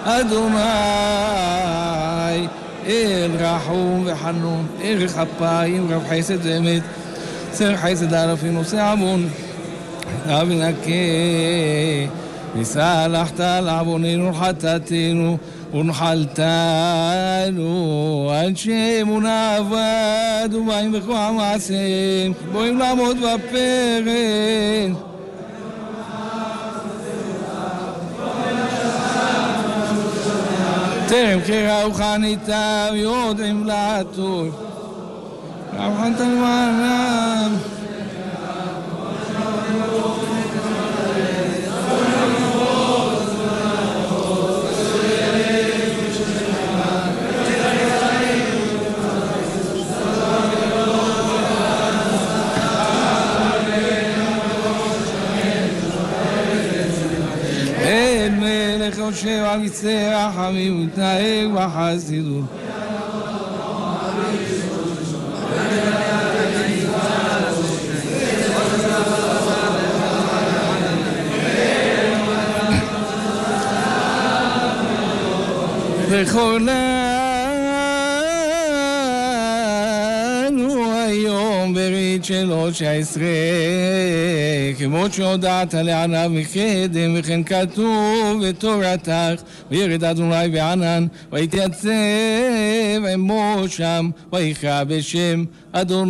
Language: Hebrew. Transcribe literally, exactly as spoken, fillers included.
אדוני אל רחום וחנון, ערך אפיים, רב חסד ואמת, צר חסד אלפים נושא עוון, רב ינקה, וסלחת על עווננו וחטאתנו ונחלתנו, אנשי אמונה עבד ובאים בכוח מעשיהם, באים לעמוד בפרן. טרם קרא וחניתה ויודעים לעתור, רב חנתן מענם. חושב על יצא רחמים ותנהג בחסידות. וכולנו היום ברית שלוש עשרה, כמות שהודעת לעניו מקדם, וכן כתוב בתורתך, וירד אדוני בענן, ויתייצב עמו שם, ויקרא בשם אדוני.